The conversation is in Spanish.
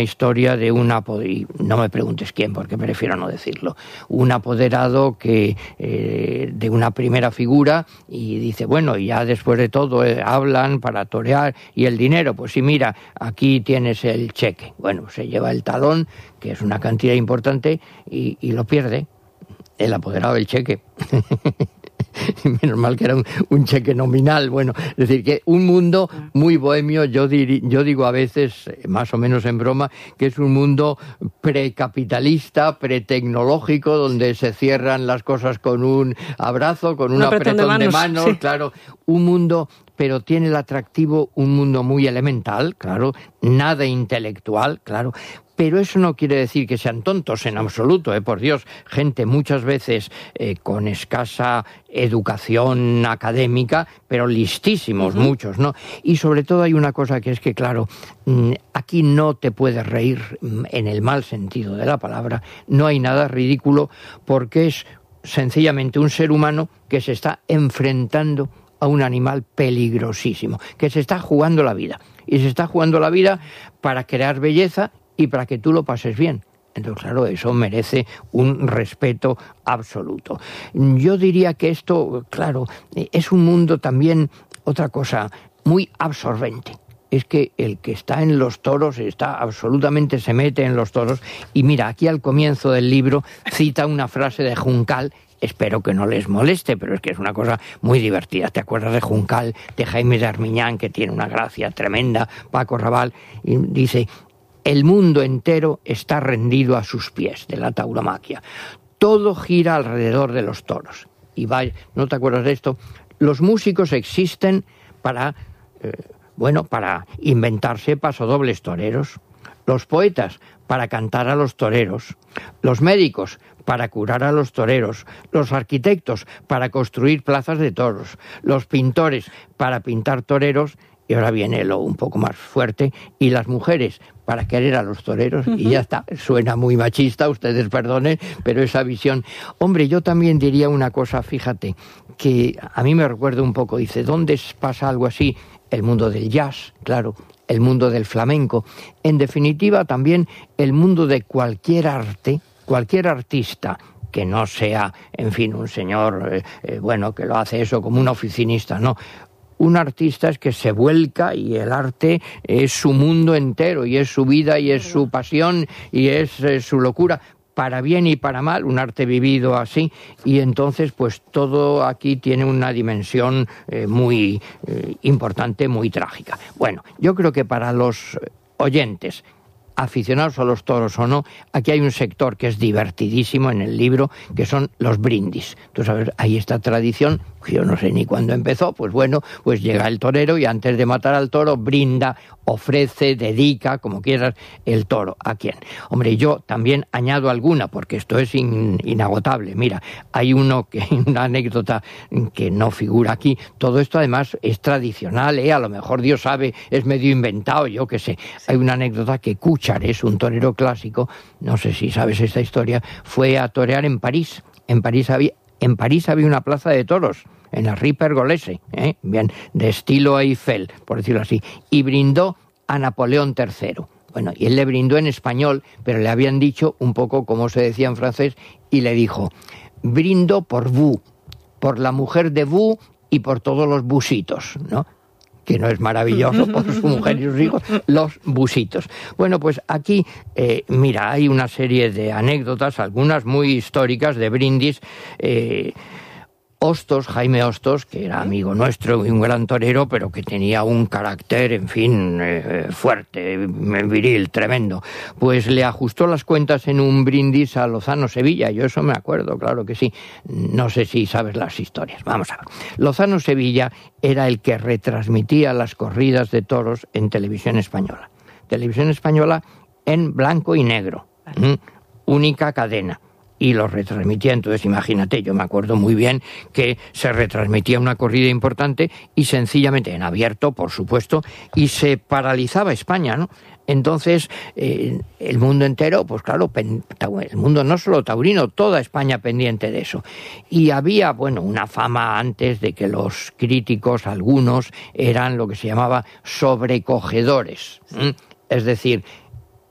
historia de y no me preguntes quién porque prefiero no decirlo, un apoderado que de una primera figura y dice, bueno, y ya después de todo hablan para torear y el dinero, pues sí, mira, aquí tienes el cheque. Bueno, se lleva el talón, que es una cantidad importante, y lo pierde el apoderado del cheque. Menos mal que era un cheque nominal. Bueno, es decir, que un mundo muy bohemio, yo digo a veces, más o menos en broma, que es un mundo precapitalista, pretecnológico, donde se cierran las cosas con un abrazo, con un apretón de manos, sí. Claro, un mundo, pero tiene el atractivo, un mundo muy elemental, claro, nada intelectual, claro. Pero eso no quiere decir que sean tontos en absoluto, por Dios, gente muchas veces con escasa educación académica, pero listísimos muchos, ¿no? Y sobre todo hay una cosa que es que, claro, aquí no te puedes reír en el mal sentido de la palabra, no hay nada ridículo porque es sencillamente un ser humano que se está enfrentando a un animal peligrosísimo, que se está jugando la vida. Y se está jugando la vida para crear belleza y para que tú lo pases bien. Entonces, claro, eso merece un respeto absoluto. Yo diría que esto, claro, es un mundo también, otra cosa, muy absorbente. Es que el que está en los toros se mete en los toros. Y mira, aquí al comienzo del libro cita una frase de Juncal. Espero que no les moleste, pero es que es una cosa muy divertida. ¿Te acuerdas de Juncal, de Jaime de Armiñán, que tiene una gracia tremenda, Paco Raval? Y dice, el mundo entero está rendido a sus pies, de la tauromaquia. Todo gira alrededor de los toros. Y vaya, ¿no te acuerdas de esto? Los músicos existen para inventarse pasodobles toreros. Los poetas para cantar a los toreros. Los médicos para curar a los toreros, los arquitectos para construir plazas de toros, los pintores para pintar toreros, y ahora viene lo un poco más fuerte, y las mujeres para querer a los toreros, y ya está. Suena muy machista, ustedes perdonen, pero esa visión... Hombre, yo también diría una cosa, fíjate, que a mí me recuerda un poco, dice, ¿dónde pasa algo así? El mundo del jazz, claro, el mundo del flamenco, en definitiva también el mundo de cualquier arte, cualquier artista que no sea, en fin, un señor, que lo hace eso como un oficinista, no. Un artista es que se vuelca y el arte es su mundo entero y es su vida y es su pasión y es su locura. Para bien y para mal, un arte vivido así, y entonces pues todo aquí tiene una dimensión muy importante, muy trágica. Bueno, yo creo que para los oyentes, aficionados a los toros o no, aquí hay un sector que es divertidísimo en el libro, que son los brindis. Tú sabes, hay esta tradición, yo no sé ni cuándo empezó, pues bueno, pues llega el torero y antes de matar al toro brinda, ofrece, dedica, como quieras, el toro. ¿A quién? Hombre, yo también añado alguna, porque esto es inagotable. Mira, hay una anécdota que no figura aquí. Todo esto además es tradicional, a lo mejor Dios sabe, es medio inventado, yo qué sé. Hay una anécdota que Cúchares, un torero clásico, no sé si sabes esta historia, fue a torear en París. En París había una plaza de toros, en la Rue Pergolese, bien, de estilo Eiffel, por decirlo así, y brindó a Napoleón III. Bueno, y él le brindó en español, pero le habían dicho un poco como se decía en francés, y le dijo, brindo por vous, por la mujer de vous y por todos los busitos, ¿no? Que no es maravilloso por su mujer y sus hijos, los busitos. Bueno, pues aquí, mira, hay una serie de anécdotas, algunas muy históricas de brindis. Hostos, Jaime Hostos, que era amigo nuestro y un gran torero, pero que tenía un carácter, en fin, fuerte, viril, tremendo, pues le ajustó las cuentas en un brindis a Lozano Sevilla. Yo eso me acuerdo, claro que sí. No sé si sabes las historias. Vamos a ver. Lozano Sevilla era el que retransmitía las corridas de toros en Televisión Española. Televisión Española en blanco y negro. Única cadena. Y lo retransmitía, entonces imagínate, yo me acuerdo muy bien que se retransmitía una corrida importante y sencillamente en abierto, por supuesto, y se paralizaba España, ¿no? Entonces, el mundo entero, pues claro, el mundo no solo taurino, toda España pendiente de eso. Y había, una fama antes de que los críticos, algunos, eran lo que se llamaba sobrecogedores. Es decir,